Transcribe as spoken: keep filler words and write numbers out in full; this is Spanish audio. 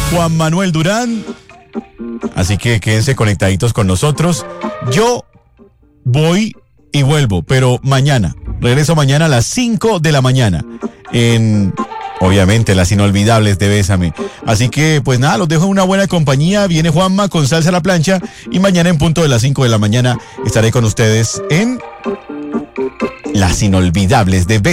Juan Manuel Durán. Así que quédense conectaditos con nosotros. Yo voy y vuelvo, pero mañana. Regreso mañana a las cinco de la mañana. En, obviamente, las inolvidables de Bésame. Así que, pues nada, los dejo en una buena compañía. Viene Juanma con Salsa a la Plancha. Y mañana en punto de las cinco de la mañana estaré con ustedes en Las Inolvidables de Bésame.